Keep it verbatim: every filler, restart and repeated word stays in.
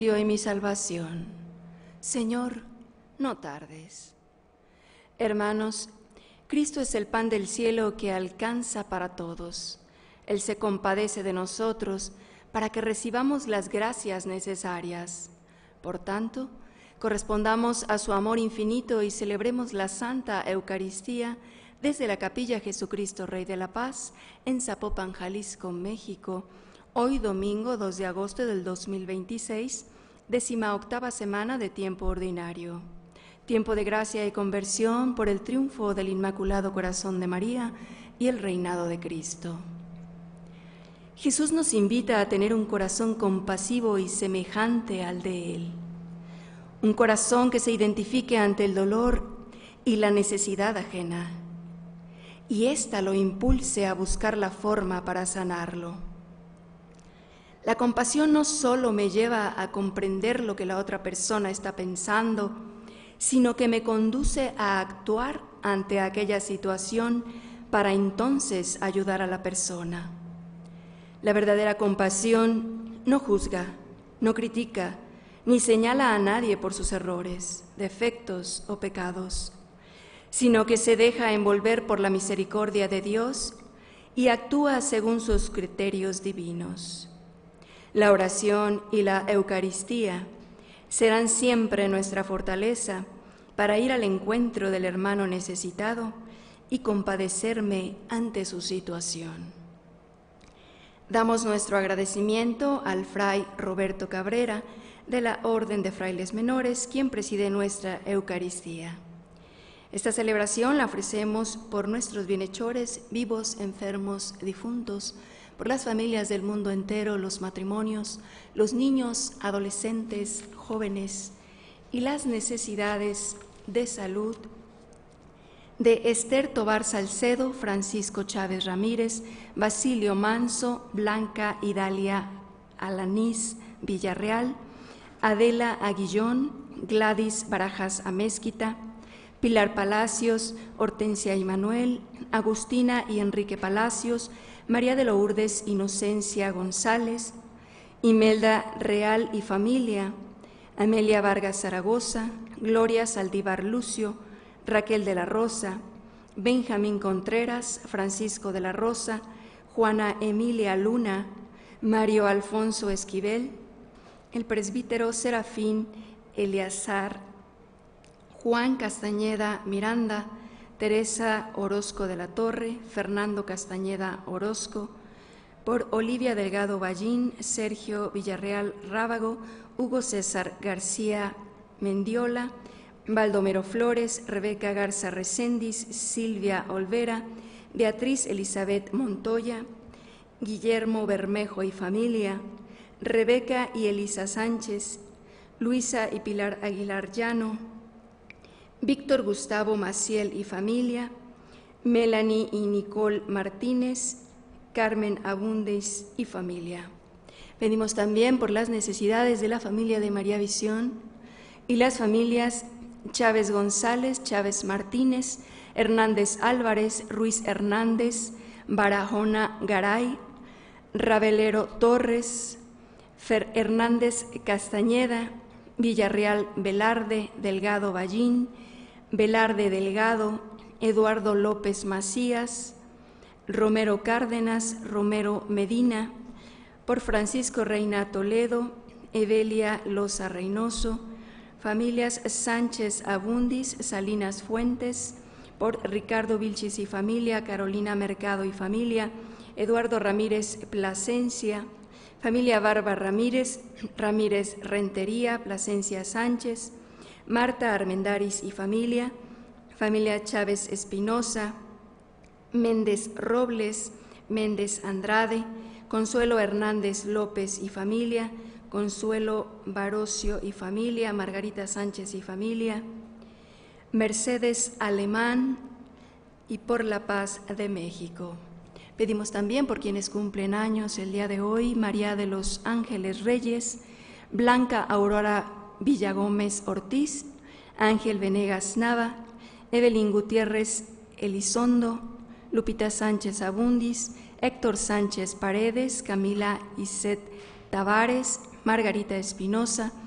Y mi salvación. Señor, no tardes. Hermanos, Cristo es el pan del cielo que alcanza para todos. Él se compadece de nosotros para que recibamos las gracias necesarias. Por tanto, correspondamos a su amor infinito y celebremos la Santa Eucaristía desde la Capilla Jesucristo Rey de la Paz en Zapopan, Jalisco, México, hoy domingo dos de agosto del dos mil veintiséis, décima octava semana de tiempo ordinario. Tiempo de gracia y conversión por el triunfo del Inmaculado Corazón de María y el reinado de Cristo. Jesús nos invita a tener un corazón compasivo y semejante al de Él. Un corazón que se identifique ante el dolor y la necesidad ajena, y ésta lo impulse a buscar la forma para sanarlo. La compasión no solo me lleva a comprender lo que la otra persona está pensando, sino que me conduce a actuar ante aquella situación para entonces ayudar a la persona. La verdadera compasión no juzga, no critica, ni señala a nadie por sus errores, defectos o pecados, sino que se deja envolver por la misericordia de Dios y actúa según sus criterios divinos. La oración y la Eucaristía serán siempre nuestra fortaleza para ir al encuentro del hermano necesitado y compadecerme ante su situación. Damos nuestro agradecimiento al Fray Roberto Cabrera de la Orden de Frailes Menores, quien preside nuestra Eucaristía. Esta celebración la ofrecemos por nuestros bienhechores, vivos, enfermos, difuntos, por las familias del mundo entero, los matrimonios, los niños, adolescentes, jóvenes y las necesidades de salud de Esther Tobar Salcedo, Francisco Chávez Ramírez, Basilio Manso, Blanca Idalia Alanís Villarreal, Adela Aguillón, Gladys Barajas Amezquita, Pilar Palacios, Hortensia y Manuel, Agustina y Enrique Palacios, María de Lourdes Inocencia González, Imelda Real y familia, Amelia Vargas Zaragoza, Gloria Saldívar Lucio, Raquel de la Rosa, Benjamín Contreras, Francisco de la Rosa, Juana Emilia Luna, Mario Alfonso Esquivel, el presbítero Serafín Eleazar, Juan Castañeda Miranda, Teresa Orozco de la Torre, Fernando Castañeda Orozco, por Olivia Delgado Ballín, Sergio Villarreal Rábago, Hugo César García Mendiola, Baldomero Flores, Rebeca Garza Recendis, Silvia Olvera, Beatriz Elizabeth Montoya, Guillermo Bermejo y familia, Rebeca y Elisa Sánchez, Luisa y Pilar Aguilar Llano, Víctor Gustavo Maciel y familia, Melanie y Nicole Martínez, Carmen Abundes y familia. Pedimos también por las necesidades de la familia de María Visión y las familias Chávez González, Chávez Martínez, Hernández Álvarez, Ruiz Hernández, Barahona Garay, Rabelero Torres, Fer Hernández Castañeda, Villarreal Velarde, Delgado Ballín, Velarde Delgado, Eduardo López Macías, Romero Cárdenas, Romero Medina, por Francisco Reina Toledo, Evelia Loza Reynoso, familias Sánchez Abundis, Salinas Fuentes, por Ricardo Vilchis y familia, Carolina Mercado y familia, Eduardo Ramírez Plasencia, familia Barba Ramírez, Ramírez Rentería, Plasencia Sánchez, Marta Armendáriz y familia, familia Chávez Espinosa, Méndez Robles, Méndez Andrade, Consuelo Hernández López y familia, Consuelo Barocio y familia, Margarita Sánchez y familia, Mercedes Alemán y por la paz de México. Pedimos también por quienes cumplen años el día de hoy, María de los Ángeles Reyes, Blanca Aurora Villagómez Ortiz, Ángel Venegas Nava, Evelyn Gutiérrez Elizondo, Lupita Sánchez Abundis, Héctor Sánchez Paredes, Camila Iset Tavares, Margarita Espinosa,